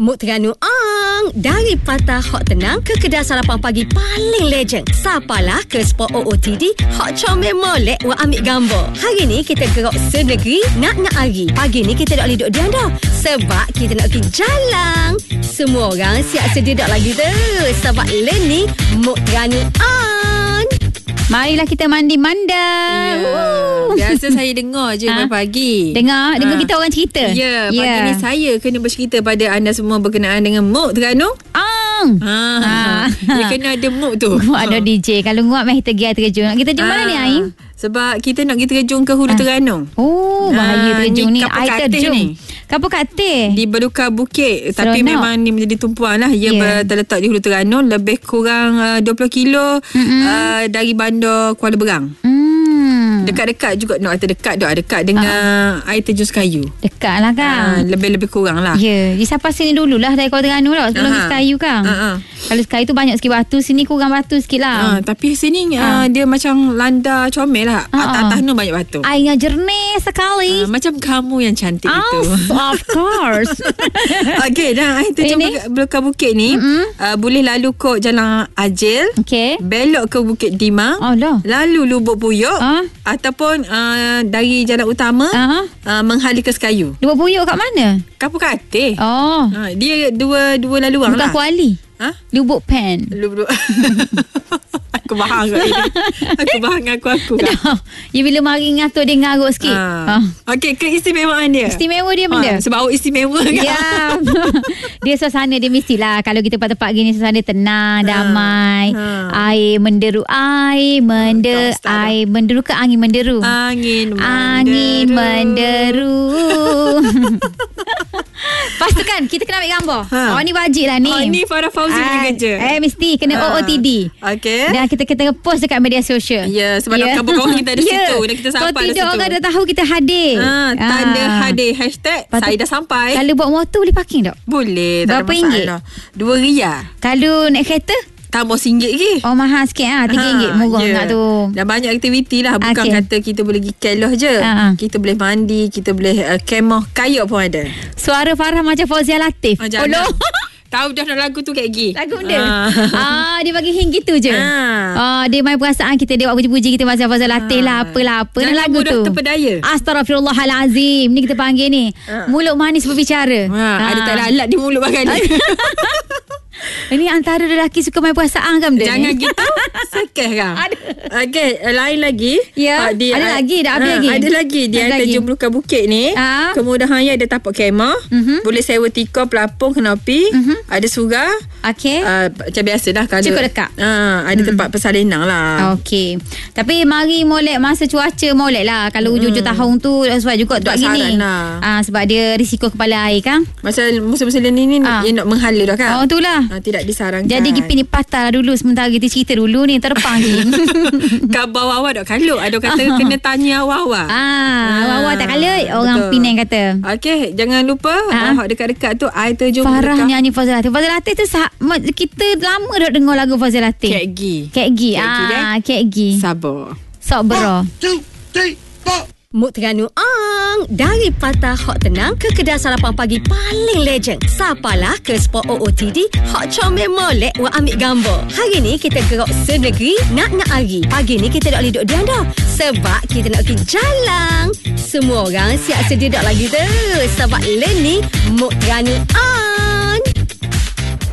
Mood Terengganu dari Patah Hot Tenang ke kedai sarapan pagi paling legend. Sapalah ke spot OOTD Hot Comel Molek wa ambil gambar. Hari ni kita gerak senegeri nak hari. Pagi ni kita tak boleh duduk diam dah, sebab kita nak pergi jalan. Semua orang siap sedia dak lagi tu, sebab ni Mood Terengganu. Marilah kita mandi mandang. Biasa saya dengar je pagi. Dengar kita orang cerita. Pagi ni saya kena bercerita pada anda semua berkenaan dengan Mood Terengganu. Dia kena ada mood tu. Ada DJ. Kalau nguap meh kita pergi terjun. Nak kita terjun mana ni Ain? Sebab kita nak pergi terjun ke Hulu Terengganu. Bahaya terjun ni. Kapal Katih. Kapal Katih di Beluka Bukit. Seronok. Tapi memang ni menjadi tumpuan lah. Ia terletak di Hulu Terengganu. Lebih kurang 20 kilo dari bandar Kuala Berang. Dekat-dekat juga. Dekat dengan air terjun Sekayu. Dekat lah kan. Lebih-lebih kurang lah. Di siapa sini dululah dari Kuala Terengganu lah. Sebelum Sekayu kan. Kalau Sekayu tu banyak sikit batu, sini kurang batu sikit lah. Tapi sini dia macam landa comel lah. Atas tu banyak batu. Airnya jernih sekali. Macam kamu yang cantik itu. Of course. Okey, dan air terjun Beluka Bukit ni boleh lalu kod Jalan Ajil, belok ke Bukit Dimang, lalu Lubuk Puyuk, ataupun dari jalan utama menghala ke Sekayu. Lubuk Puyuk kat mana? Kapal Katih. Dia dua laluan lah. Bukan Kuali. Lubuk Pen. Aku bahang kat ini. Aku bahang aku kan. Ya bila mari ngatur dia ngarut sikit. Okey, keistimewaan dia. Istimewa dia benda. Sebab istimewa kan. Ya. Dia suasana dia mestilah. Kalau kita tempat gini suasana tenang, damai. Air menderu. Air menderu ke angin menderu? Angin menderu. Lepas tu kan kita kena ambil gambar. Ni wajib lah ni. Ni Farah Fauzi punya kerja. Mesti kena OOTD. Okey. Dan kita post dekat media sosial. Sebab kawan-kawan kita ada situ. Dan kita sampai dah situ. Kalau tidak orang dah tahu kita hadir. Tanda hadir. Hashtag saya dah sampai. Kalau buat motor boleh parking tak? Boleh. Berapa ringgit? RM2. Kalau naik kereta? Tambah RM1 lagi. Mahal sikit RM3 murah sangat tu. Dan banyak aktiviti lah. Bukan kata kita boleh pergi keloh je. Kita boleh mandi, kita boleh kemah, kayak pun ada. Suara Farah macam Fauzia Latif. Jangan. Tahu dah nak lagu tu kayak gini. Lagu dia. Dia bagi hint gitu je. Dia main perasaan kita, dia buat puji-puji kita macam Fauzia Latif lah, apalah jangan lagu mudah tu. Terpedaya. Astaghfirullahalazim. Ni kita panggil ni. Mulut manis berbicara. Ada tak lalat di mulut bagai ni. Ini antara lelaki suka main perasaan kan benda Jangan ni? gitu. Sekeh kan. Okey, lain lagi. Ada lagi. Dah habis lagi. Ada lagi. Dia terjun Beluka Bukit ni. Kemudahannya ada tapak kemah. Boleh sewa tikar, pelapung, kenopi. Ada surah. Macam biasalah kalau cukup dekat. Ada tempat persalinan lah. Okey. Tapi mari molek masa cuaca molek lah. Kalau hujung-hujung tahun tu sebab juga tak gini lah. sebab dia risiko kepala air kan. Masa musim-musim ni dia nak menghala dah kan. Itulah. Tidak disarankan. Jadi Gipi ni patah dulu. Sementara kita cerita dulu ni terpang ni. Khabar Wawa tak kalut. Ada kata kena tanya Wawa. Wawa tak kalut. Orang Penang kata. Okey, jangan lupa dekat-dekat tu air terjun Farah nyanyi Fauzia Latif. Fauzia Latif tu kita lama dah dengar lagu Fauzia Latif. Kek Gi. Sabar. Sabar. 1, 2, 3, 4. Mood Terengganu dari Patah Hot Tenang ke kedai sarapan pagi paling legend. Sapalah ke spot OOTD Hot Comel Molek wa ambil gambar. Hari ni kita gerak senegeri nak hari. Pagi ni kita tak boleh duduk diam dah, sebab kita nak pergi jalan. Semua orang siap sedia dak lagi tu, sebab ni Mood Terengganu.